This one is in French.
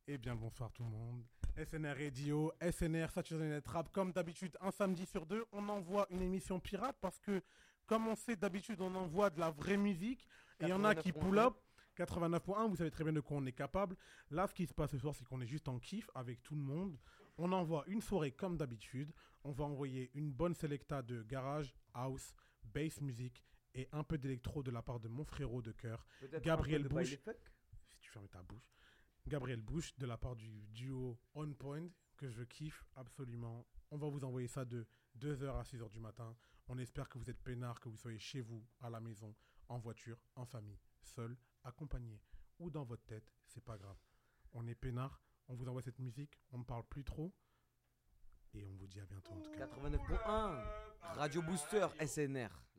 Eh bien, bonsoir tout le monde. SNR Radio, SNR Saturday Night Rap. Comme d'habitude, un samedi sur deux, on envoie une émission pirate parce que, comme on sait d'habitude, on envoie de la vraie musique. Et il y en a qui pull 89.1. up. 89.1, vous savez très bien de quoi on est capable. Là, ce qui se passe ce soir, c'est qu'on est juste en kiff avec tout le monde. On envoie une soirée comme d'habitude. On va envoyer une bonne selecta de garage, house, bass music et un peu d'électro de la part de mon frérot de cœur, Peut-être Gabriel un peu de Bush. By the Fuck. Si tu fermes ta bouche. Gabriel Bush de la part du duo On Point que je kiffe absolument. On va vous envoyer ça de 2h à 6h du matin. On espère que vous êtes peinards, que vous soyez chez vous, à la maison, en voiture, en famille, seul, accompagné ou dans votre tête, c'est pas grave. On est peinards, on vous envoie cette musique, on ne parle plus trop et on vous dit à bientôt en tout cas. 89.1. Radio Booster SNR.